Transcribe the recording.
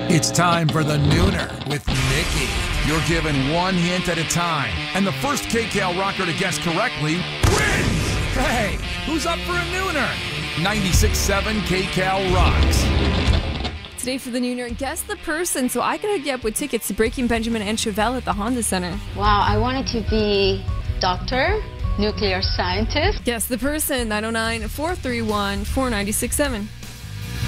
It's time for the Nooner with Nikki. You're given one hint at a time, and the first KCAL rocker to guess correctly wins. Hey, who's up for a Nooner? 96.7 KCAL rocks. Today for the Nooner, guess the person so I can hook you up with tickets to Breaking Benjamin and Chevelle at the Honda Center. Wow, I wanted to be doctor, nuclear scientist. Guess the person, 909-431-4967.